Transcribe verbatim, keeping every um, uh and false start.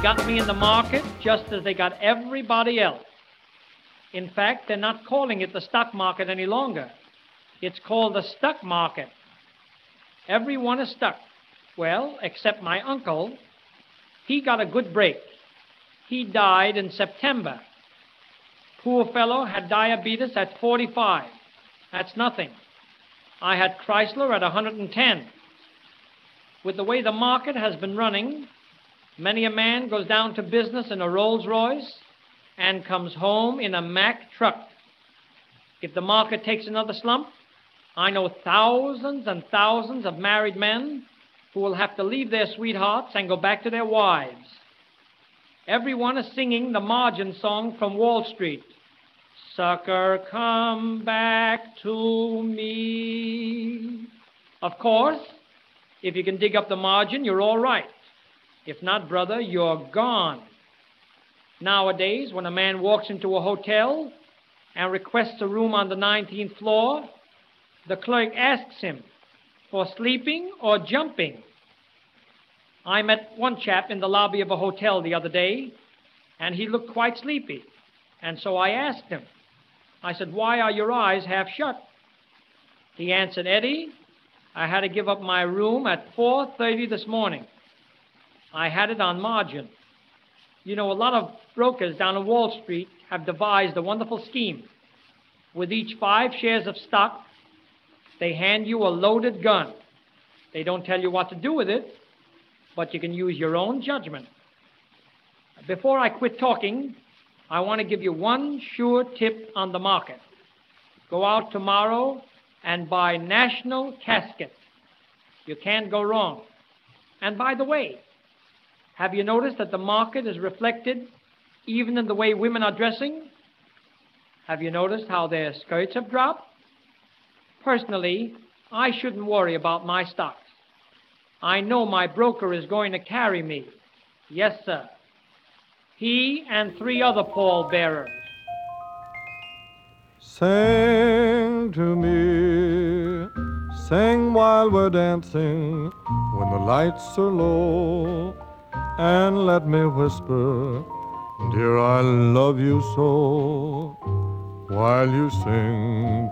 got me in the market just as they got everybody else. In fact, they're not calling it the stock market any longer. It's called the stuck market. Everyone is stuck. Well, except my uncle. He got a good break. He died in September. Poor fellow had diabetes at forty-five. That's nothing. I had Chrysler at one hundred ten. With the way the market has been running, many a man goes down to business in a Rolls Royce and comes home in a Mack truck. If the market takes another slump, I know thousands and thousands of married men who will have to leave their sweethearts and go back to their wives. Everyone is singing the margin song from Wall Street. Sucker, come back to me. Of course, if you can dig up the margin, you're all right. If not, brother, you're gone. Nowadays, when a man walks into a hotel and requests a room on the nineteenth floor, the clerk asks him for sleeping or jumping. I met one chap in the lobby of a hotel the other day, and he looked quite sleepy. And so I asked him, I said, why are your eyes half shut? He answered, Eddie, I had to give up my room at four thirty this morning. I had it on margin. You know, a lot of brokers down on Wall Street have devised a wonderful scheme. With each five shares of stock, they hand you a loaded gun. They don't tell you what to do with it, but you can use your own judgment. Before I quit talking, I want to give you one sure tip on the market. Go out tomorrow and buy National Casket. You can't go wrong. And by the way, have you noticed that the market is reflected even in the way women are dressing? Have you noticed how their skirts have dropped? Personally, I shouldn't worry about my stocks. I know my broker is going to carry me. Yes, sir. He and three other pallbearers. Sing to me, sing while we're dancing, when the lights are low, and let me whisper, dear, I love you so, while you sing